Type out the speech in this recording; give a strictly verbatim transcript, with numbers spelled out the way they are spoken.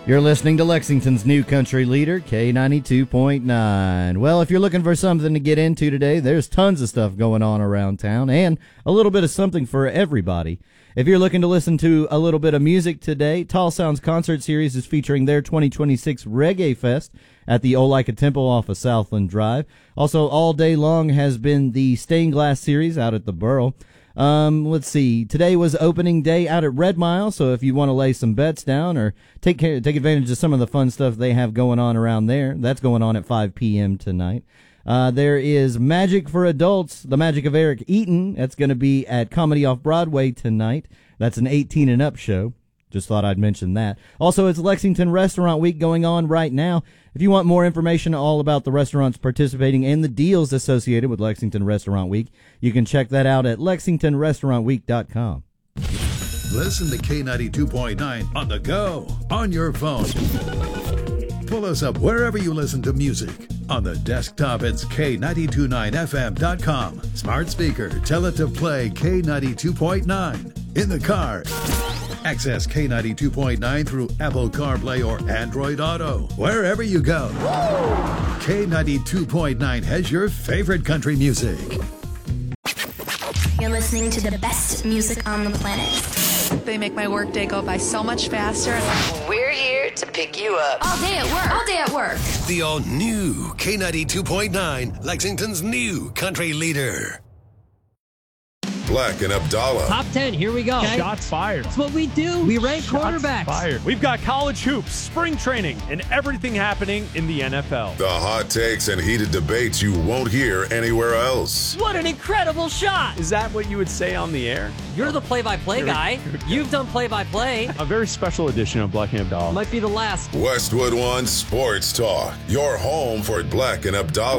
You're listening to Lexington's new country leader, K ninety-two point nine. Well, if you're looking for something to get into today, there's tons of stuff going on around town and a little bit of something for everybody. If you're looking to listen to a little bit of music today, Tall Sounds Concert Series is featuring their twenty twenty-six Reggae Fest at the Olaika Temple off of Southland Drive. Also, all day long has been the Stained Glass Series out at the Borough. Um, let's see. Today was opening day out at Red Mile, so if you want to lay some bets down or take care, take advantage of some of the fun stuff they have going on around there, that's going on at five p.m. tonight. Uh, there is Magic for Adults, The Magic of Eric Eaton. That's going to be at Comedy Off Broadway tonight. That's an eighteen and up show. Just thought I'd mention that. Also, it's Lexington Restaurant Week going on right now. If you want more information all about the restaurants participating and the deals associated with Lexington Restaurant Week, you can check that out at lexington restaurant week dot com. Listen to K ninety-two point nine on the go, on your phone. Pull us up wherever you listen to music. On the desktop, it's K nine two nine F M dot com. Smart speaker, tell it to play K ninety-two point nine. In the car, access K ninety-two point nine through Apple CarPlay or Android Auto. Wherever you go, K ninety-two point nine has your favorite country music. You're listening to the best music on the planet. They make my workday go by so much faster. We're here to pick you up. All day at work. All day at work. The all-new K ninety-two point nine, Lexington's new country leader. Black and Abdallah. Top ten, here we go. Okay. Shots fired. That's what we do. We rank Shots quarterbacks. Fired. We've got college hoops, spring training, and everything happening in the N F L. The hot takes and heated debates you won't hear anywhere else. What an incredible shot. Is that what you would say on the air? You're the play-by-play guy. You've done play-by-play. A very special edition of Black and Abdallah. Might be the last. Westwood One Sports Talk, your home for Black and Abdallah.